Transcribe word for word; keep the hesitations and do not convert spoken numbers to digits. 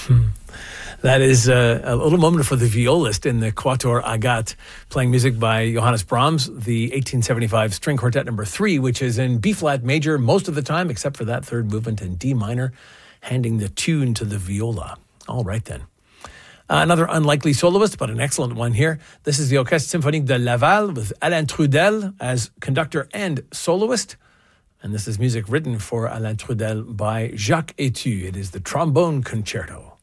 That is uh, a little moment for the violist in the Quatuor Agathe, playing music by Johannes Brahms, the eighteen seventy-five String Quartet number three, which is in B-flat major most of the time, except for that third movement in D minor, handing the tune to the viola. All right, then. Uh, another unlikely soloist, but an excellent one here. This is the Orchestre Symphonique de Laval with Alain Trudel as conductor and soloist. And this is music written for Alain Trudel by Jacques Etu. It is the Trombone Concerto.